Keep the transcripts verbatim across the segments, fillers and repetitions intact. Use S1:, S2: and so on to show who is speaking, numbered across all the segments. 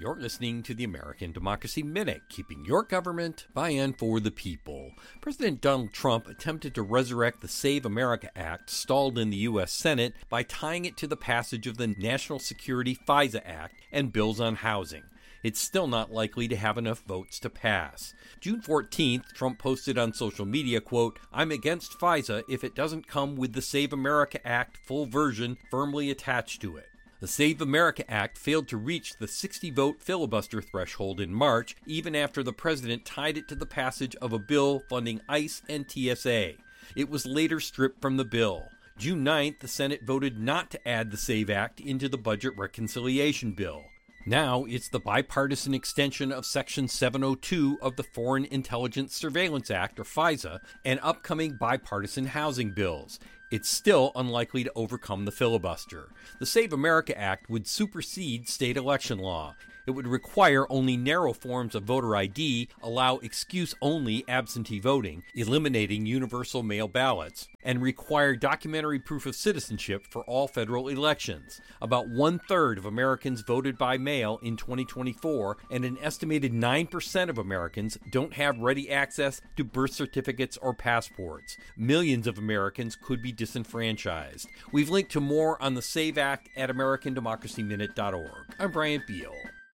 S1: You're listening to the American Democracy Minute, keeping your government by and for the people. President Donald Trump attempted to resurrect the Save America Act stalled in the U S Senate by tying it to the passage of the National Security FISA Act and bills on housing. It's still not likely to have enough votes to pass. June fourteenth, Trump posted on social media, quote, "I'm against FISA if it doesn't come with the Save America Act full version firmly attached to it." The Save America Act failed to reach the sixty-vote filibuster threshold in March, even after the president tied it to the passage of a bill funding ICE and T S A. It was later stripped from the bill. June ninth, the Senate voted not to add the SAVE Act into the budget reconciliation bill. Now it's the bipartisan extension of Section seven oh two of the Foreign Intelligence Surveillance Act, or FISA, and upcoming bipartisan housing bills. It's still unlikely to overcome the filibuster. The Save America Act would supersede state election law. It would require only narrow forms of voter I D, allow excuse-only absentee voting, eliminating universal mail ballots, and require documentary proof of citizenship for all federal elections. About one-third of Americans voted by mail in twenty twenty-four, and an estimated nine percent of Americans don't have ready access to birth certificates or passports. Millions of Americans could be disenfranchised. We've linked to more on the SAVE Act at american democracy minute dot org. I'm Bryant Beal.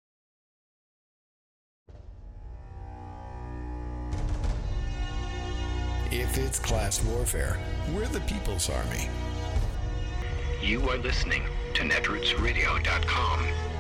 S2: If it's class warfare, we're the People's Army.
S3: You are listening to netroots radio dot com.